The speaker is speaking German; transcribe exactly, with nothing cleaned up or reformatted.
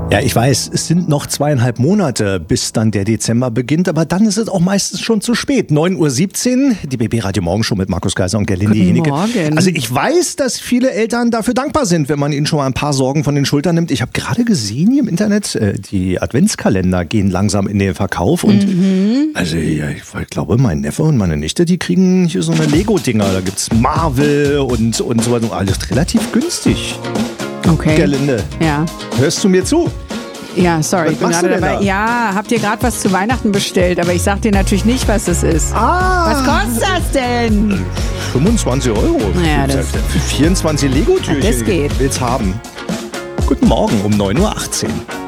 Ja, ich weiß, es sind noch zweieinhalb Monate, bis dann der Dezember beginnt, aber dann ist es auch meistens schon zu spät. neun Uhr siebzehn, die B B Radio Morgenshow mit Markus Kaiser und Gerlinde Jenike. Morgen. Also ich weiß, dass viele Eltern dafür dankbar sind, wenn man ihnen schon mal ein paar Sorgen von den Schultern nimmt. Ich habe gerade gesehen hier im Internet, äh, die Adventskalender gehen langsam in den Verkauf und Mhm. also ja, ich glaube, mein Neffe und meine Nichte, die kriegen hier so eine Lego-Dinger. Da gibt's Marvel und, und so weiter. Alles relativ günstig. Okay. Gerlinde, Ja. hörst du mir zu? Ja, sorry, Was ich bin machst gerade du denn dabei. da? Ja, habt ihr gerade was zu Weihnachten bestellt, aber ich sag dir natürlich nicht, was es ist. Ah! Was kostet das denn? fünfundzwanzig Euro. Naja, das- Für vierundzwanzig Lego-Türchen. Ja, das geht. Will's haben. Guten Morgen um neun Uhr achtzehn.